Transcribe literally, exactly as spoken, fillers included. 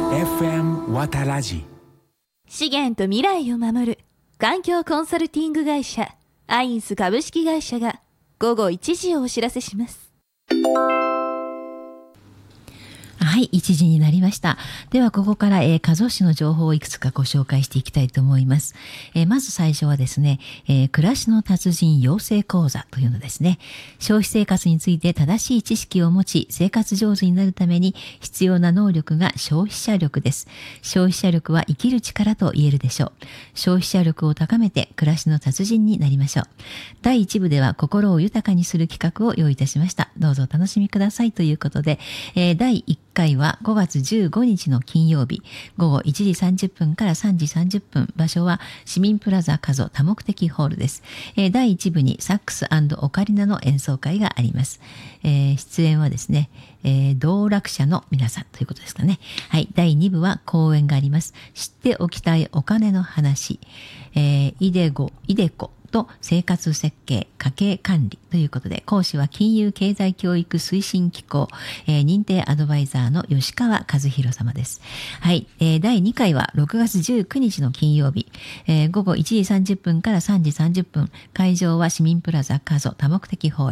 エフエム わたらじ資源と未来を守る環境コンサルティング会社アインス株式会社が午後いちじをお知らせします。 はい、いちじになりました。ではここから、えー、加須市の情報をいくつかご紹介していきたいと思います。えー、まず最初はですね、えー、暮らしの達人養成講座というのですね。消費生活について正しい知識を持ち、生活上手になるために必要な能力が消費者力です。消費者力は生きる力と言えるでしょう。消費者力を高めて暮らしの達人になりましょう。だいいち部では心を豊かにする企画を用意いたしました。どうぞお楽しみくださいということで、えー、だいいっかいはごがつじゅうごにちの金曜日、午後いちじさんじゅっぷんからさんじさんじゅっぷん、場所は市民プラザ加須多目的ホールです。えー、だいいち部にサックス&オカリナの演奏会があります。えー、出演はですね、えー、道楽者の皆さんということですかね。はい、だいに部は講演があります。知っておきたいお金の話、えー、イデゴ、イデコ、と生活設計、家計管理ということで、講師は金融経済教育推進機構、えー、認定アドバイザーの吉川和弘様です。はい、えー、だいにかいはろくがつじゅうくにちの金曜日、えー、午後いちじさんじゅっぷんからさんじさんじゅっぷん、会場は市民プラザ加須多目的ホール。